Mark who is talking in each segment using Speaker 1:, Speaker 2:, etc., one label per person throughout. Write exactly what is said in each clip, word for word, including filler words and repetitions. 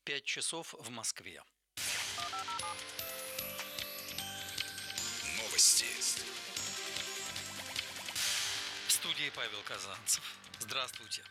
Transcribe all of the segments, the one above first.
Speaker 1: пять часов в Москве.
Speaker 2: Новости.
Speaker 1: В студии Павел Казанцев. Здравствуйте.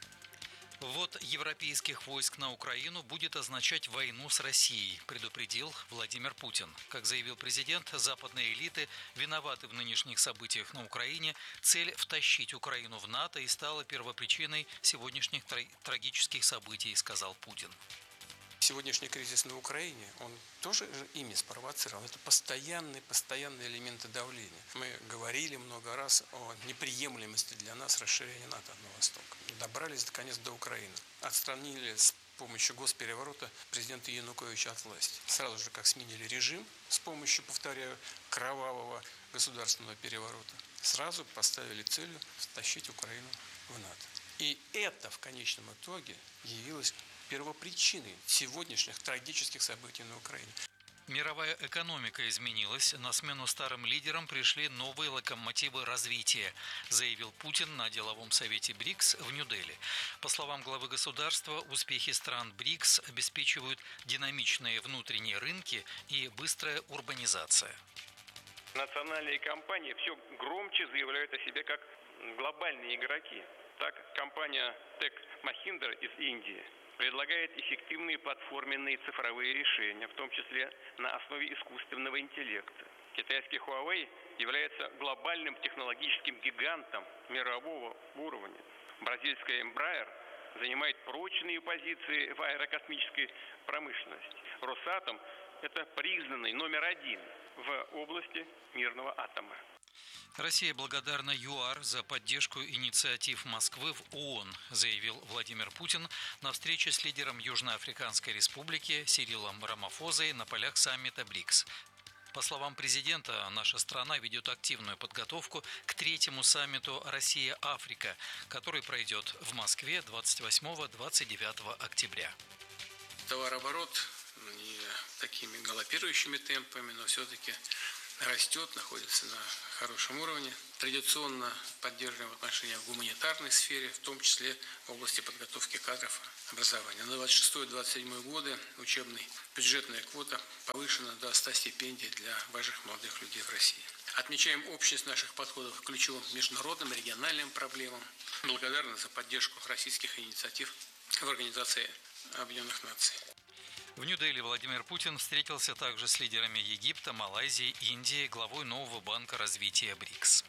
Speaker 1: Ввод европейских войск на Украину будет означать войну с Россией, предупредил Владимир Путин. Как заявил президент, западные элиты виноваты в нынешних событиях на Украине. Цель втащить Украину в НАТО и стала первопричиной сегодняшних трагических событий, сказал Путин.
Speaker 3: Сегодняшний кризис на Украине, он тоже ими спровоцирован. Это постоянные, постоянные элементы давления. Мы говорили много раз о неприемлемости для нас расширения НАТО на восток. Добрались, наконец, до Украины. Отстранили с помощью госпереворота президента Януковича от власти. Сразу же, как сменили режим с помощью, повторяю, кровавого государственного переворота, сразу поставили целью втащить Украину в НАТО. И это в конечном итоге явилось первопричиной сегодняшних трагических событий на Украине.
Speaker 1: Мировая экономика изменилась, на смену старым лидерам пришли новые локомотивы развития, заявил Путин на деловом совете БРИКС в Нью-Дели. По словам главы государства, успехи стран БРИКС обеспечивают динамичные внутренние рынки и быстрая урбанизация.
Speaker 4: Национальные компании все громче заявляют о себе как глобальные игроки. Так, компания Tech Mahindra из Индии предлагает эффективные платформенные цифровые решения, в том числе на основе искусственного интеллекта. Китайский Huawei является глобальным технологическим гигантом мирового уровня. Бразильская Embraer занимает прочные позиции в аэрокосмической промышленности. Росатом – это признанный номер один в области мирного атома.
Speaker 1: Россия благодарна ЮАР за поддержку инициатив Москвы в ООН, заявил Владимир Путин на встрече с лидером Южноафриканской республики Сирилом Рамафозой на полях саммита БРИКС. По словам президента, наша страна ведет активную подготовку к третьему саммиту «Россия-Африка», который пройдет в Москве двадцать восьмого — двадцать девятого октября.
Speaker 3: Товарооборот не такими галопирующими темпами, но все-таки растет, находится на хорошем уровне. Традиционно поддерживаем отношения в гуманитарной сфере, в том числе в области подготовки кадров образования. На двадцать шестой — двадцать седьмой годы учебная бюджетная квота повышена до ста стипендий для ваших молодых людей в России. Отмечаем общность наших подходов к ключевым международным, региональным проблемам. Благодарны за поддержку российских инициатив в Организации Объединенных Наций.
Speaker 1: В Нью-Дели Владимир Путин встретился также с лидерами Египта, Малайзии, Индии, главой нового банка развития БРИКС.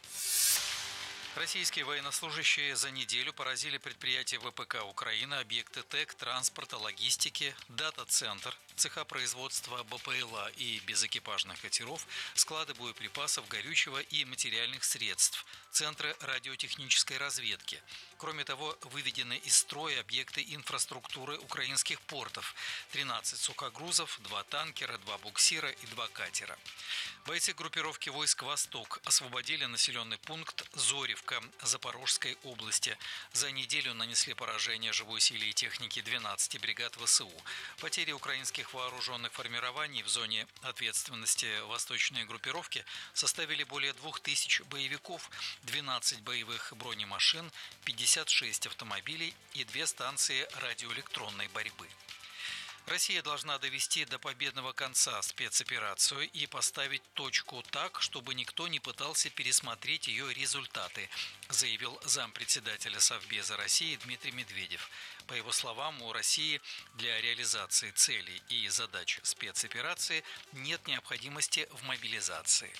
Speaker 1: Российские военнослужащие за неделю поразили предприятия ВПК Украины, объекты ТЭК, транспорта, логистики, дата-центр, цеха производства БПЛА и безэкипажных катеров, склады боеприпасов, горючего и материальных средств, центры радиотехнической разведки. Кроме того, выведены из строя объекты инфраструктуры украинских портов, тринадцать сухогрузов, два танкера, два буксира и два катера. Бойцы группировки войск «Восток» освободили населенный пункт Зоревка Запорожской области. За неделю нанесли поражение живой силе и технике двенадцати бригад ВСУ. Потери украинских вооруженных формирований в зоне ответственности восточной группировки составили более двух тысяч боевиков, двенадцать боевых бронемашин, пятьдесят шесть автомобилей и две станции радиоэлектронной борьбы. Россия должна довести до победного конца спецоперацию и поставить точку так, чтобы никто не пытался пересмотреть ее результаты, заявил зампредседателя Совбеза России Дмитрий Медведев. По его словам, у России для реализации целей и задач спецоперации нет необходимости в мобилизации.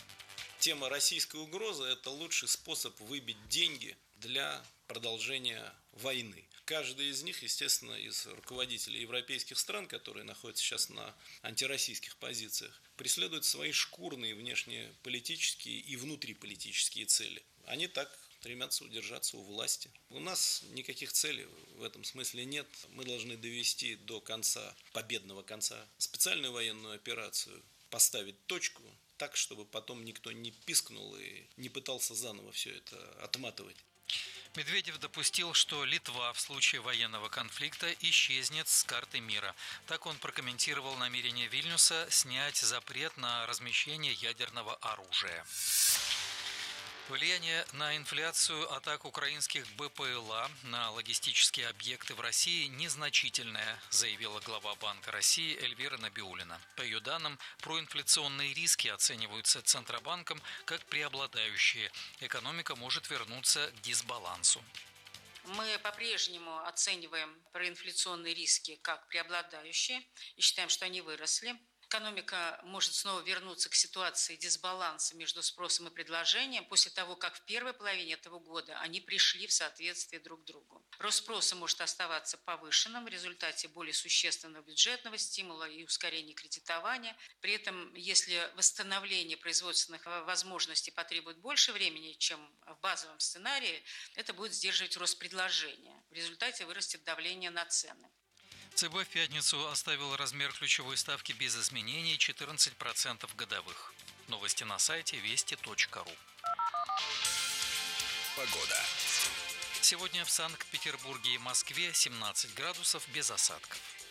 Speaker 5: Тема российской угрозы – это лучший способ выбить деньги для продолжения войны. Каждый из них, естественно, из руководителей европейских стран, которые находятся сейчас на антироссийских позициях, преследуют свои шкурные внешнеполитические и внутриполитические цели. Они так стремятся удержаться у власти. У нас никаких целей в этом смысле нет. Мы должны довести до конца, победного конца, специальную военную операцию, поставить точку так, чтобы потом никто не пискнул и не пытался заново все это отматывать.
Speaker 1: Медведев допустил, что Литва в случае военного конфликта исчезнет с карты мира. Так он прокомментировал намерение Вильнюса снять запрет на размещение ядерного оружия. Влияние на инфляцию атак украинских БПЛА на логистические объекты в России незначительное, заявила глава Банка России Эльвира Набиуллина. По ее данным, проинфляционные риски оцениваются Центробанком как преобладающие. Экономика может вернуться к дисбалансу.
Speaker 2: Мы по-прежнему оцениваем проинфляционные риски как преобладающие и считаем, что они выросли. Экономика может снова вернуться к ситуации дисбаланса между спросом и предложением после того, как в первой половине этого года они пришли в соответствие друг к другу. Рост спроса может оставаться повышенным в результате более существенного бюджетного стимула и ускорения кредитования. При этом, если восстановление производственных возможностей потребует больше времени, чем в базовом сценарии, это будет сдерживать рост предложения. В результате вырастет давление на цены.
Speaker 1: ЦБ в пятницу оставил размер ключевой ставки без изменений четырнадцать процентов годовых. Новости на сайте вести точка ру.
Speaker 6: Погода.
Speaker 1: Сегодня в Санкт-Петербурге и Москве семнадцать градусов без осадков.